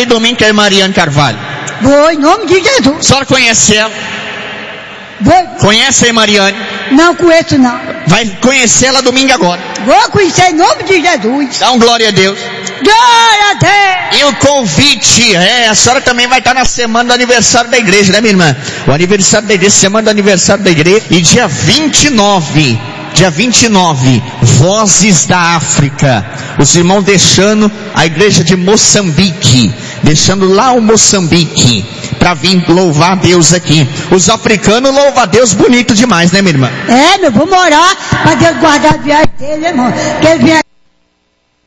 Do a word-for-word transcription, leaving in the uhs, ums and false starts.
aquele domingo que é Mariane Carvalho? Vou, em nome de Jesus. A senhora conhece ela? Vou. Conhece a Mariane? Não conheço não. Vai conhecer ela domingo agora. Vou conhecer em nome de Jesus. Dá um glória a Deus. Glória a Deus. E o convite, é, a senhora também vai estar na semana do aniversário da igreja, né, minha irmã? O aniversário da igreja, semana do aniversário da igreja. E dia vinte e nove, dia vinte e nove, Vozes da África. Os irmãos deixando a igreja de Moçambique, deixando lá o Moçambique, para vir louvar a Deus aqui. Os africanos louvam a Deus bonito demais, né, minha irmã? É, meu, vou morar para Deus guardar a viagem dele, irmão. Que ele vem